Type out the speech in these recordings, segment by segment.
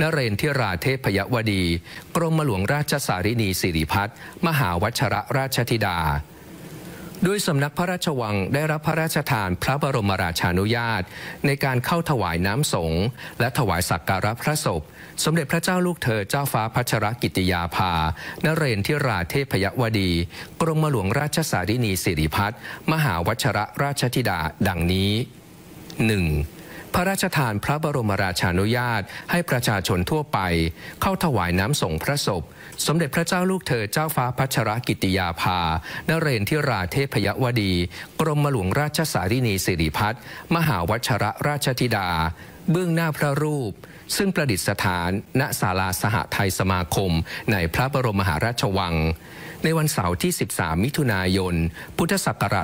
นเรนทิราเทพยวดีกรมหลวงราชสารินีสิริพัฒน์มหาวัชรราชธิดาด้วยสำนักพระราชวังได้รับพระราชทานพระบรมราชานุญาตในการเข้าถวายน้ำสงฆ์และถวายสักการะพระศพสมเด็จพระเจ้าลูกเธอเจ้าฟ้าพัชรกิติยาภานเรนทิราเทพยวดีกรมหลวงราชสารินีสิริพัฒน์มหาวัชรราชธิดาดังนี้ 1. พระราชทานพระบรมราชานุญาตให้ประชาชนทั่วไปเข้าถวายน้ำสงฆ์พระศพสมเด็จพระเจ้าลูกเธอเจ้าฟ้าพัชรกิติยาภานเรนทิราเทพยวดีกรมหลวงราชสารินีสิริพัฒน์มหาวัชรราชธิดาเบื้องหน้าพระรูปซึ่งประดิษฐานณศาลาสหไทยสมาคมในพระบรมมหาราชวังในวันเสาร์ที่ 13 มิถุนายน พุทธศักราช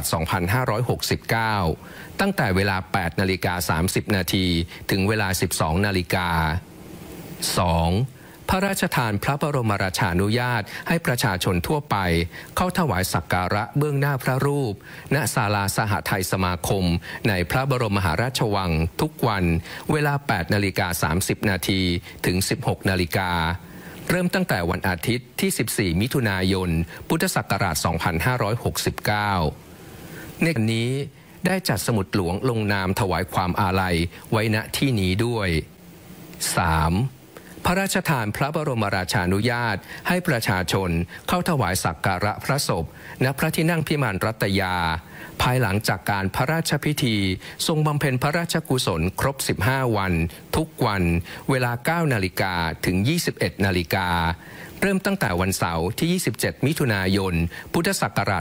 2569 ตั้งแต่เวลา 8:30 น.ถึงเวลา 12:00 น. 2. พระราชทานพระบรมราชานุญาตให้ประชาชนทั่วไปเข้าถวายสักการะเบื้องหน้าพระรูปณศาลาสหไทยสมาคมในพระบรมมหาราชวังทุกวันเวลา 8:30 น.ถึง 16:00 น.เริ่มตั้งแต่วันอาทิตย์ที่ 14 มิถุนายน พุทธศักราช 2569 ในวันนี้ได้จัดสมุดหลวงลงนามถวายความอาลัยไว้ณที่นี้ด้วย 3. พระราชทานพระบรมราชานุญาตให้ประชาชนเข้าถวายสักการะพระศพณพระที่นั่งพิมานรัตยาภายหลังจากการพระราชพิธีทรงบำเพ็ญพระราชกุศลครบ 15 วันทุกวันเวลา 9:00 น.ถึง 21:00 น.เริ่มตั้งแต่วันเสาร์ที่ 27 มิถุนายน พุทธศักราช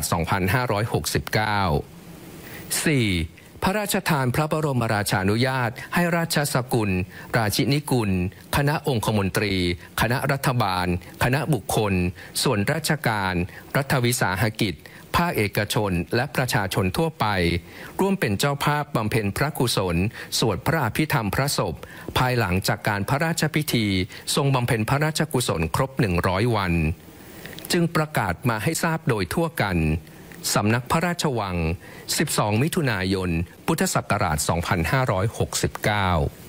2569 4. พระราชทานพระบรมราชานุญาตให้ราชสกุลราชินีกุลคณะองคมนตรีคณะรัฐบาลคณะบุคคลส่วนราชการรัฐวิสาหกิจภาคเอกชนและประชาชนทั่วไปร่วมเป็นเจ้าภาพบำเพ็ญพระกุศลสวดพระอภิธรรมพระศพภายหลังจากการพระราชพิธีทรงบำเพ็ญพระราชกุศลครบ 100 วันจึงประกาศมาให้ทราบโดยทั่วกันสำนักพระราชวัง 12 มิถุนายน พุทธศักราช 2569